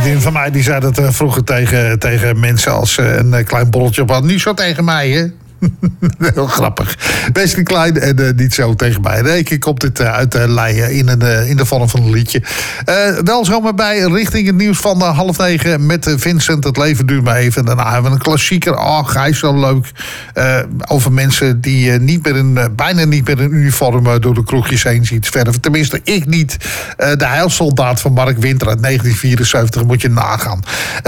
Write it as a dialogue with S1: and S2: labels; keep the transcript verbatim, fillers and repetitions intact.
S1: vriendin van mij die zei dat uh, vroeger tegen, tegen mensen als ze uh, een uh, klein borreltje op hadden. Niet zo tegen mij, hè? Heel grappig. Wesley Klein en uh, niet zo tegen mij. Nee, ik komt dit uh, uit uh, Leien in, een, uh, in de vorm van een liedje. Uh, wel zomaar bij richting het nieuws van uh, half negen met uh, Vincent. Het leven duurt maar even. Daarna hebben we een klassieker. Oh, hij is zo leuk. Uh, over mensen die uh, niet meer in, uh, bijna niet meer in uniform uh, door de kroegjes heen ziet verven. Tenminste, ik niet. Uh, de heilsoldaat van Mark Winter uit negentien vierenzeventig moet je nagaan.